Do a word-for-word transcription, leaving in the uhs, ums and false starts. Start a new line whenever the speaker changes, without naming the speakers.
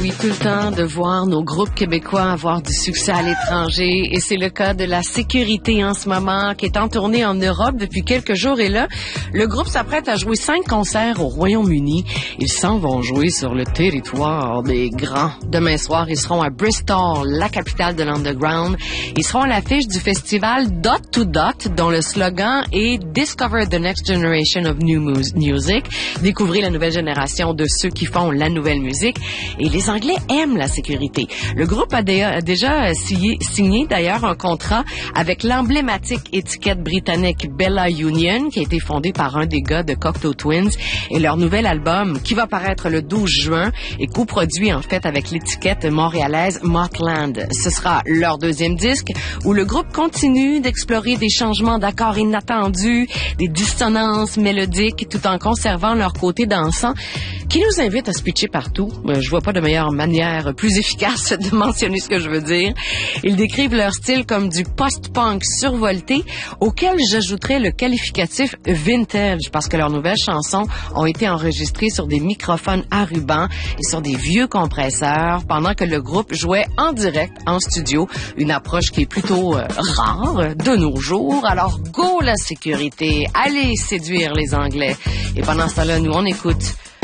réjouit tout le temps de voir nos groupes québécois avoir du succès à l'étranger et c'est le cas de La Sécurité en ce moment qui est en tournée en Europe depuis quelques jours et là, le groupe s'apprête à jouer cinq concerts au Royaume-Uni. Ils s'en vont jouer sur le territoire des grands. Demain soir, ils seront à Bristol, la capitale de l'underground. Ils seront à l'affiche du festival Dot to Dot dont le slogan est Discover the Next Generation of New Music. Découvrez la nouvelle génération de ceux qui font la nouvelle musique. Et les Anglais aiment la sécurité. Le groupe a, dé- a déjà signé, signé d'ailleurs un contrat avec l'emblématique étiquette britannique Bella Union, qui a été fondée par un des gars de Cocteau Twins. Et leur nouvel album, qui va paraître le douze juin, est coproduit en fait avec l'étiquette montréalaise Mothland. Ce sera leur deuxième disque où le groupe continue d'explorer des changements d'accords inattendus, des dissonances mélodiques, tout en conservant leur côté dansant, qui nous invite à se pitcher partout. Je vois pas de meilleure manière plus efficace de mentionner ce que je veux dire. Ils décrivent leur style comme du post-punk survolté, auquel j'ajouterais le qualificatif vintage, parce que leurs nouvelles chansons ont été enregistrées sur des microphones à ruban et sur des vieux compresseurs, pendant que le groupe jouait en direct, en studio, une approche qui est plutôt euh, rare de nos jours. Alors, go la sécurité! Allez séduire les Anglais! Et pendant ce temps-là, nous, on écoute